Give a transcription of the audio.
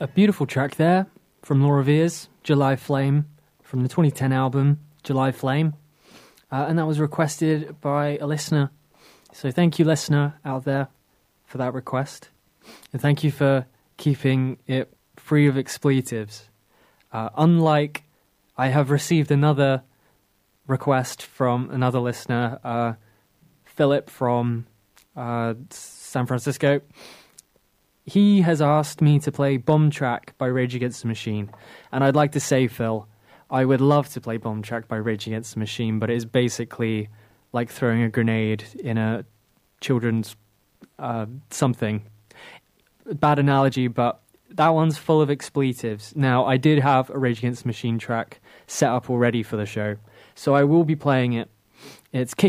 A beautiful track there from Laura Veers, July Flame, from the 2010 album July Flame. And that was requested by a listener. So thank you, listener, out there, for that request. And thank you for keeping it free of expletives. Unlike, I have received another request from another listener, Philip from San Francisco. He has asked me to play Bomb Track by Rage Against the Machine. And I'd like to say, Phil, I would love to play Bomb Track by Rage Against the Machine, but it is basically like throwing a grenade in a children's something. Bad analogy, but that one's full of expletives. Now, I did have a Rage Against the Machine track set up already for the show, so I will be playing it. It's